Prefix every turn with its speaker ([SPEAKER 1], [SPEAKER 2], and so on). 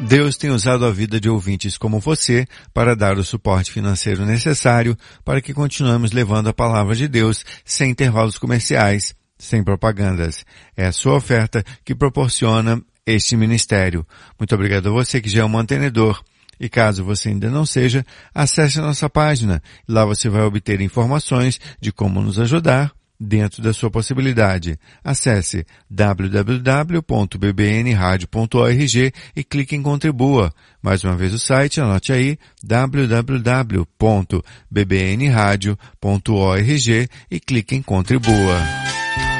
[SPEAKER 1] Deus tem usado a vida de ouvintes como você para dar o suporte financeiro necessário para que continuemos levando a palavra de Deus sem intervalos comerciais, sem propagandas. É a sua oferta que proporciona este ministério. Muito obrigado a você que já é um mantenedor. E caso você ainda não seja, acesse a nossa página. Lá você vai obter informações de como nos ajudar dentro da sua possibilidade. Acesse www.bbnradio.org e clique em Contribua. Mais uma vez o site, anote aí, www.bbnradio.org e clique em Contribua.